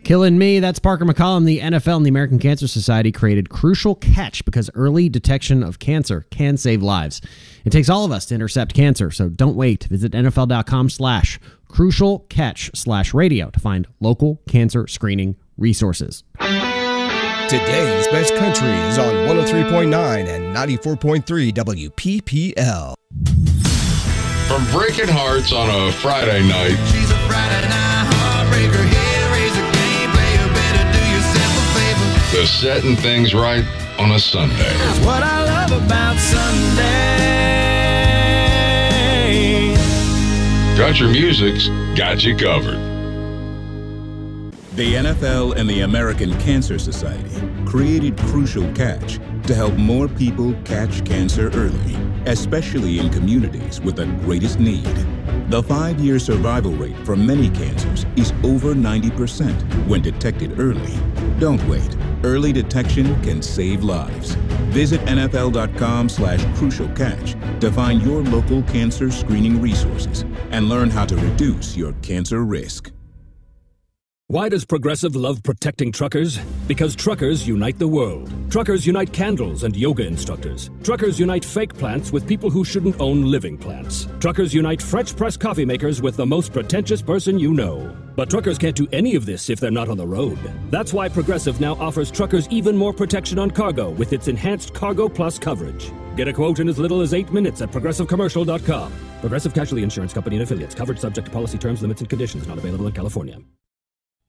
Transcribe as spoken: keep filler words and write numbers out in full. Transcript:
Killing me, that's Parker McCollum. The N F L and the American Cancer Society created Crucial Catch because early detection of cancer can save lives. It takes all of us to intercept cancer, so don't wait. Visit nfl.com slash crucial catch slash radio to find local cancer screening resources. Today's Best Country is on one oh three point nine and ninety-four point three W P P L. From Breaking Hearts on a Friday night. She's a Friday night heartbreaker. Here is a game player. Better do yourself a favor. To setting things right on a Sunday. That's what I love about Sunday. Country music's got you covered. The N F L and the American Cancer Society created Crucial Catch to help more people catch cancer early, especially in communities with the greatest need. The five-year survival rate for many cancers is over ninety percent when detected early. Don't wait. Early detection can save lives. Visit nfl.com slash crucial catch to find your local cancer screening resources and learn how to reduce your cancer risk. Why does Progressive love protecting truckers? Because truckers unite the world. Truckers unite candles and yoga instructors. Truckers unite fake plants with people who shouldn't own living plants. Truckers unite French press coffee makers with the most pretentious person you know. But truckers can't do any of this if they're not on the road. That's why Progressive now offers truckers even more protection on cargo with its enhanced Cargo Plus coverage. Get a quote in as little as eight minutes at progressive commercial dot com. Progressive Casualty Insurance Company and Affiliates. Coverage subject to policy terms, limits, and conditions. Not available in California.